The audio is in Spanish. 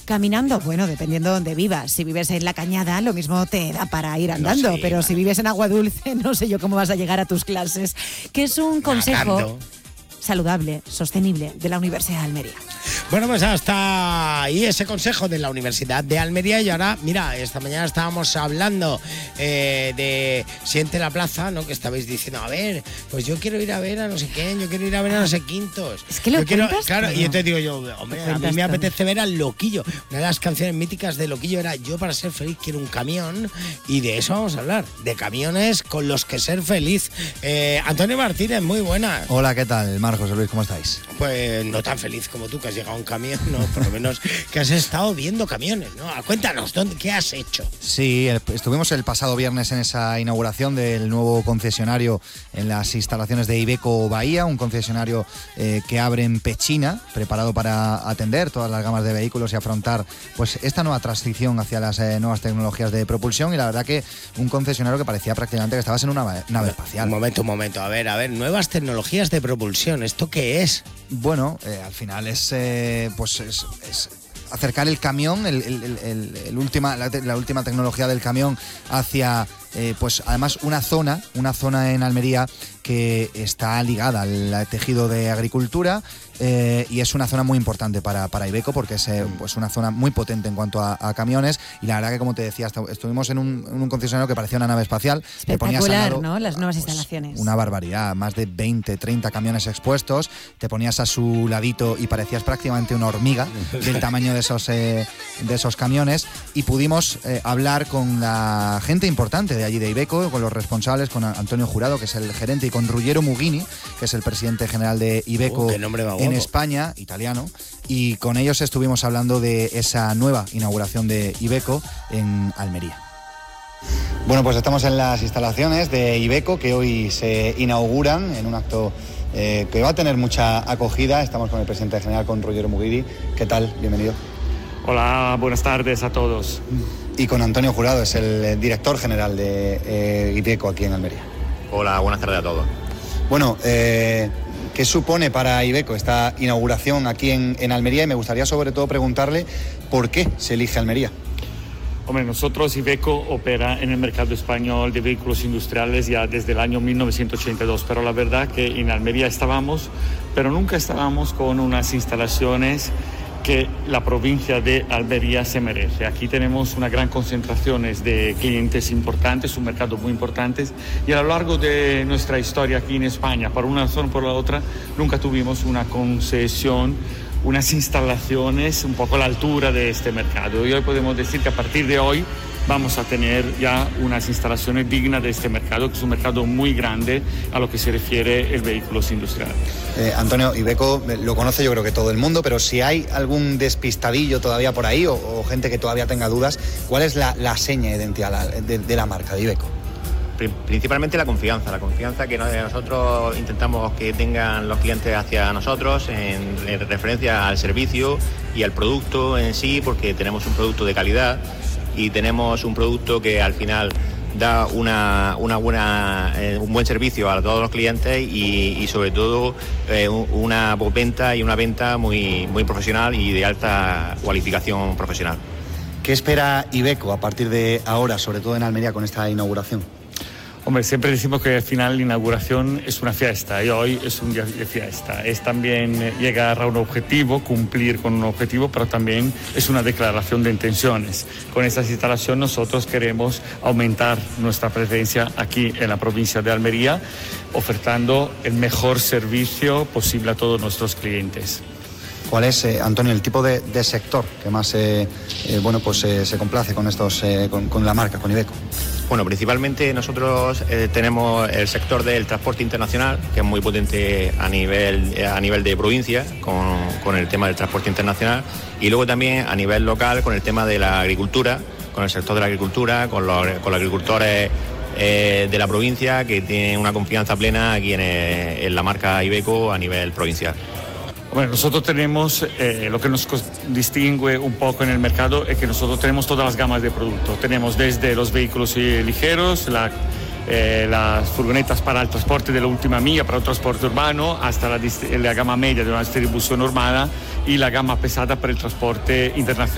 Caminando, bueno, dependiendo de dónde vivas. Si vives en La Cañada, lo mismo te da para ir andando, pero si vives en Agua Dulce, no sé yo cómo vas a llegar a tus clases. Que es un consejo saludable, sostenible de la Universidad de Almería. Bueno, pues hasta ahí ese consejo de la Universidad de Almería. Y ahora, mira, esta mañana estábamos hablando de Siente la Plaza, ¿no? Que estabais diciendo, a ver, pues yo quiero ir a ver a no sé quién, yo quiero ir a ver a no sé quintos. Es que lo cuentas claro, todo. y yo te digo yo, hombre, a mí me apetece ver al Loquillo. Una de las canciones míticas de Loquillo era Yo para ser feliz quiero un camión. Y de eso vamos a hablar, de camiones con los que ser feliz. Antonio Martínez, muy buenas. Hola, ¿qué tal, Mar, José Luis? ¿Cómo estáis? Pues no tan feliz como tú, que has llegado a un camión, ¿no? Por lo menos que has estado viendo camiones, ¿no? Cuéntanos, ¿qué has hecho? Sí, estuvimos el pasado viernes en esa inauguración del nuevo concesionario en las instalaciones de Iveco Bahía, un concesionario que abre en Pechina, preparado para atender todas las gamas de vehículos y afrontar pues esta nueva transición hacia las nuevas tecnologías de propulsión. Y la verdad que un concesionario que parecía prácticamente que estabas en una nave espacial. Un momento, a ver, nuevas tecnologías de propulsión, ¿esto qué es? Bueno, al final es acercar el camión, la última tecnología del camión hacia, pues además una zona en Almería que está ligada al tejido de agricultura y es una zona muy importante para Iveco porque es pues una zona muy potente en cuanto a camiones. Y la verdad que, como te decía, estuvimos en un concesionario que parecía una nave espacial. Espectacular, ¿no? Las nuevas instalaciones. Una barbaridad, más de 20, 30 camiones expuestos. Te ponías a su ladito y parecías prácticamente una hormiga del tamaño de esos camiones. Y pudimos hablar con la gente importante de allí de Iveco, con los responsables, con Antonio Jurado, que es el gerente, y con Ruggero Mughini, que es el presidente general de Iveco en España, italiano, y con ellos estuvimos hablando de esa nueva inauguración de Iveco en Almería. Bueno, pues estamos en las instalaciones de Iveco que hoy se inauguran en un acto que va a tener mucha acogida. Estamos con el presidente general, con Ruggero Mughini. ¿Qué tal? Bienvenido. Hola, buenas tardes a todos. Y con Antonio Jurado, es el director general de Iveco aquí en Almería. Hola, buenas tardes a todos. Bueno, ¿qué supone para Iveco esta inauguración aquí en Almería? Y me gustaría sobre todo preguntarle por qué se elige Almería. Hombre, nosotros Iveco opera en el mercado español de vehículos industriales ya desde el año 1982, pero la verdad que en Almería estábamos, pero nunca estábamos con unas instalaciones que la provincia de Almería se merece. Aquí tenemos una gran concentración de clientes importantes, un mercado muy importante, y a lo largo de nuestra historia aquí en España, por una razón o por la otra, nunca tuvimos una concesión, unas instalaciones un poco a la altura de este mercado. Y hoy podemos decir que a partir de hoy vamos a tener ya unas instalaciones dignas de este mercado, que es un mercado muy grande a lo que se refiere el vehículos industrial. Antonio, Iveco lo conoce yo creo que todo el mundo, pero si hay algún despistadillo todavía por ahí o gente que todavía tenga dudas, ¿cuál es la seña de identidad de la marca de Iveco? Principalmente la confianza que nosotros intentamos que tengan los clientes hacia nosotros en referencia al servicio y al producto en sí, porque tenemos un producto de calidad y tenemos un producto que al final da un buen servicio a todos los clientes y sobre todo una postventa y una venta muy, muy profesional y de alta cualificación profesional. ¿Qué espera Iveco a partir de ahora, sobre todo en Almería, con esta inauguración? Hombre, siempre decimos que al final la inauguración es una fiesta y hoy es un día de fiesta. Es también llegar a un objetivo, cumplir con un objetivo, pero también es una declaración de intenciones. Con esta instalación nosotros queremos aumentar nuestra presencia aquí en la provincia de Almería, ofertando el mejor servicio posible a todos nuestros clientes. ¿Cuál es, Antonio, el tipo de sector que más se complace con con la marca, con Iveco? Bueno, principalmente nosotros tenemos el sector del transporte internacional, que es muy potente a nivel de provincia, con el tema del transporte internacional, y luego también a nivel local con el tema de la agricultura, con el sector de la agricultura, con los agricultores de la provincia, que tienen una confianza plena aquí en la marca Iveco a nivel provincial. Bueno, nosotros tenemos, lo que nos distingue un poco en el mercado es que nosotros tenemos todas las gamas de productos. Tenemos desde los vehículos ligeros, las furgonetas para el transporte de la última milla, para el transporte urbano, hasta la gama media de una distribución urbana y la gama pesada para el transporte internacional.